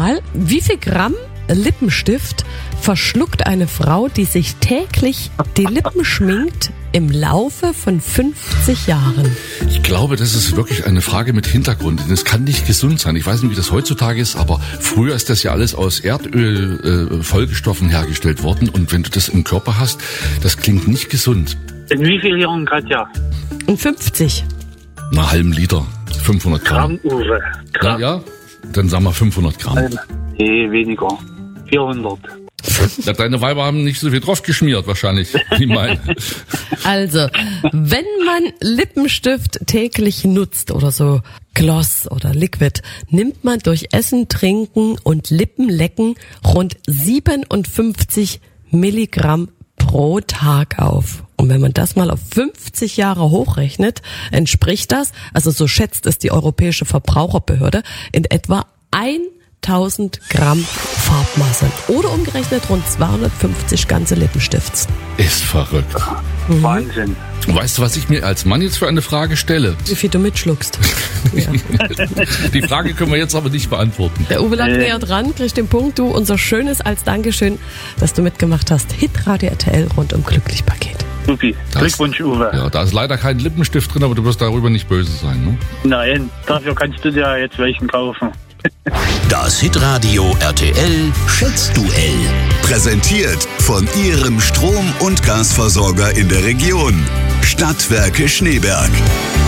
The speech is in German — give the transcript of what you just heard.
Mal, wie viel Gramm Lippenstift verschluckt eine Frau, die sich täglich die Lippen schminkt, im Laufe von 50 Jahren? Ich glaube, das ist wirklich eine Frage mit Hintergrund. Das kann nicht gesund sein. Ich weiß nicht, wie das heutzutage ist, aber früher ist das ja alles aus Erdöl, Folgestoffen hergestellt worden. Und wenn du das im Körper hast, das klingt nicht gesund. In wie vielen Jahren, Katja? In 50. Einen halben Liter, 500 Gramm. Uwe. Ja, dann sagen wir 500 Gramm. Nee, weniger. 400. Ja, deine Weiber haben nicht so viel drauf geschmiert, wahrscheinlich, wie meine. Also, wenn man Lippenstift täglich nutzt oder so Gloss oder Liquid, nimmt man durch Essen, Trinken und Lippenlecken rund 57 Milligramm pro Tag auf. Und wenn man das mal auf 50 Jahre hochrechnet, entspricht das, also so schätzt es die Europäische Verbraucherbehörde, in etwa 1000 Gramm Farbmasse oder umgerechnet rund 250 ganze Lippenstifts. Ist verrückt. Wahnsinn. Weißt du, was ich mir als Mann jetzt für eine Frage stelle? Wie viel du mitschluckst. Ja. Die Frage können wir jetzt aber nicht beantworten. Der Uwe lag näher dran, kriegt den Punkt. Du, unser Schönes als Dankeschön, dass du mitgemacht hast. Hitradio RTL rund um Glücklich-Paket. Supi. Glückwunsch, Uwe. Ja, da ist leider kein Lippenstift drin, aber du wirst darüber nicht böse sein, ne? Nein, dafür kannst du dir jetzt welchen kaufen. Das Hitradio RTL Schätzduell. Präsentiert von Ihrem Strom- und Gasversorger in der Region. Stadtwerke Schneeberg.